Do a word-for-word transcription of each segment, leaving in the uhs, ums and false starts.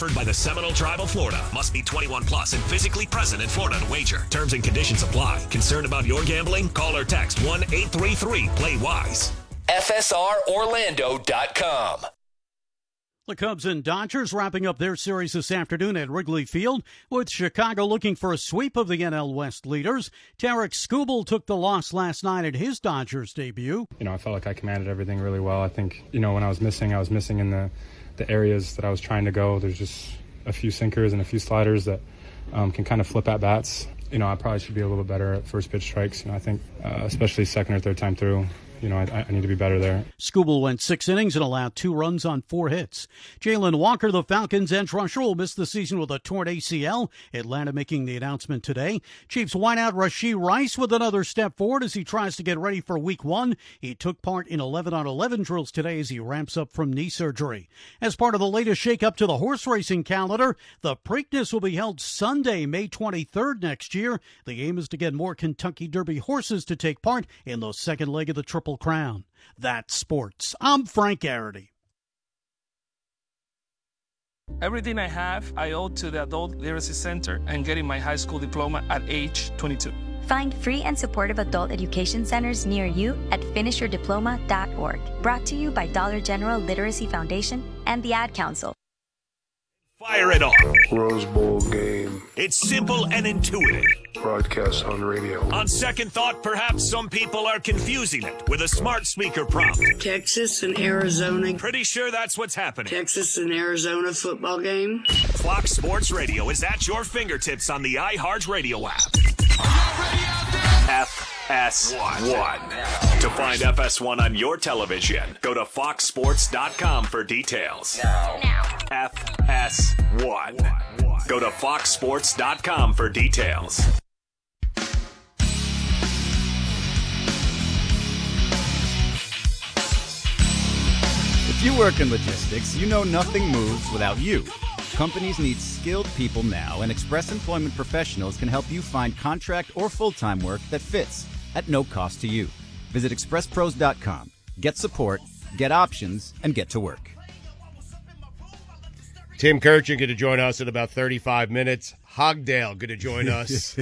offered by the Seminole Tribe of Florida. Must be twenty-one plus and physically present in Florida to wager. Terms and conditions apply. Concerned about your gambling? Call or text one eight three three play wise. F S R Orlando dot com. The Cubs and Dodgers wrapping up their series this afternoon at Wrigley Field, with Chicago looking for a sweep of the N L West leaders. Tarik Skubal took the loss last night at his Dodgers debut. You know, I felt like I commanded everything really well. I think, you know, when I was missing, I was missing in the, the areas that I was trying to go. There's just a few sinkers and a few sliders that um, can kind of flip at bats. You know, I probably should be a little better at first pitch strikes. You know, I think uh, especially second or third time through. You know, I, I need to be better there. Skubal went six innings and allowed two runs on four hits. Jalen Walker, the Falcons' edge rusher, will miss the season with a torn A C L. Atlanta making the announcement today. Chiefs wideout Rashee Rice with another step forward as he tries to get ready for week one. He took part in eleven on eleven drills today as he ramps up from knee surgery. As part of the latest shakeup to the horse racing calendar, the Preakness will be held Sunday, May twenty-third next year. The aim is to get more Kentucky Derby horses to take part in the second leg of the Triple Crown. That's sports. I'm Frank Garrity. Everything I have, I owe to the Adult Literacy Center and getting my high school diploma at age twenty-two. Find free and supportive adult education centers near you at finish your diploma dot org. Brought to you by Dollar General Literacy Foundation and the Ad Council. Fire it off. Rose Bowl game. It's simple and intuitive. Broadcast on radio. On second thought, perhaps some people are confusing it with a smart speaker prompt. Texas and Arizona. Pretty sure that's what's happening. Texas and Arizona football game. Fox Sports Radio is at your fingertips on the iHeart Radio app. Are y'all ready out there? F S one. To find F S one on your television, go to fox sports dot com for details. Now. Now. F S one. Go to fox sports dot com for details. If you work in logistics, you know nothing moves without you. Companies need skilled people now, and Express Employment Professionals can help you find contract or full-time work that fits at no cost to you. Visit express pros dot com. Get support, get options, and get to work. Tim Kirchin going to join us in about thirty-five minutes. Hogdale going to join us.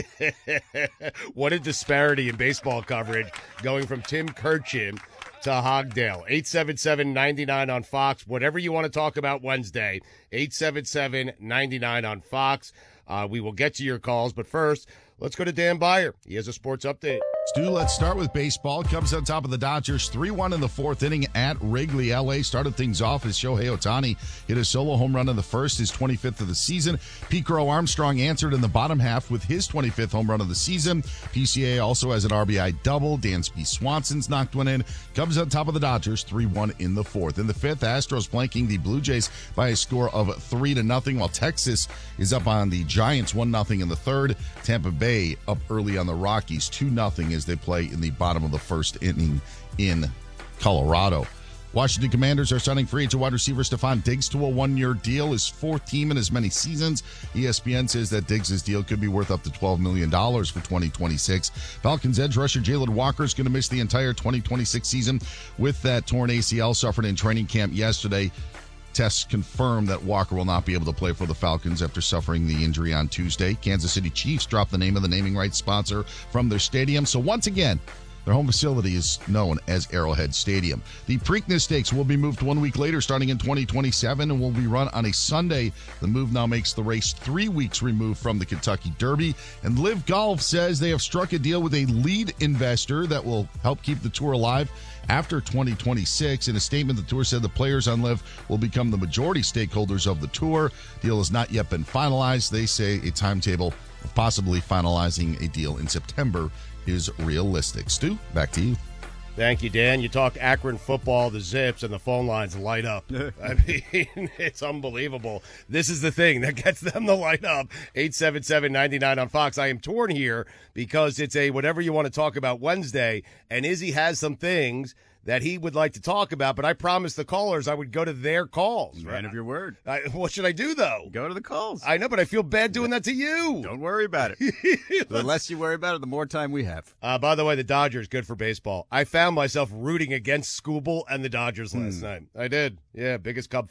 What a disparity in baseball coverage going from Tim Kirchin to Hogdale. eight seven seven, nine nine on Fox. Whatever you want to talk about Wednesday, eight seven seven, nine nine on Fox. Uh, we will get to your calls, but first, let's go to Dan Beyer. He has a sports update. Stu, let's start with baseball. Cubs on top of the Dodgers, three one in the fourth inning at Wrigley. L A started things off as Shohei Ohtani hit a solo home run in the first, his twenty-fifth of the season. Pete Crow Armstrong answered in the bottom half with his twenty-fifth home run of the season. P C A also has an R B I double. Dansby Swanson's knocked one in. Cubs on top of the Dodgers, three one in the fourth. In the fifth, Astros flanking the Blue Jays by a score of three to nothing, while Texas is up on the Giants one nothing in the third. Tampa Bay up early on the Rockies two nothing as they play in the bottom of the first inning in Colorado. Washington Commanders are signing free agent wide receiver Stephon Diggs to a one-year deal, his fourth team in as many seasons. E S P N says that Diggs' deal could be worth up to twelve million dollars for twenty twenty-six. Falcons edge rusher Jalen Walker is going to miss the entire twenty twenty-six season with that torn A C L suffered in training camp yesterday. Tests confirm that Walker will not be able to play for the Falcons after suffering the injury on Tuesday. Kansas City Chiefs dropped the name of the naming rights sponsor from their stadium. So once again, their home facility is known as Arrowhead Stadium. The Preakness Stakes will be moved one week later, starting in twenty twenty-seven, and will be run on a Sunday. The move now makes the race three weeks removed from the Kentucky Derby. And Live Golf says they have struck a deal with a lead investor that will help keep the tour alive after twenty twenty-six. In a statement, the tour said the players on Live will become the majority stakeholders of the tour. Deal has not yet been finalized. They say a timetable of possibly finalizing a deal in September is realistic. Stu, back to you. Thank you, Dan. You talk Akron football, the Zips, and the phone lines light up. I mean, it's unbelievable. This is the thing that gets them to light up. eight seven seven, nine nine on Fox. I am torn here because it's a whatever you want to talk about Wednesday, and Izzy has some things that he would like to talk about, but I promised the callers I would go to their calls. Man of your word. I, what should I do, though? Go to the calls. I know, but I feel bad doing that to you. Don't worry about it. The less you worry about it, the more time we have. Uh, by the way, the Dodgers, good for baseball. I found myself rooting against Skubal and the Dodgers last mm. night. I did. Yeah, biggest Cub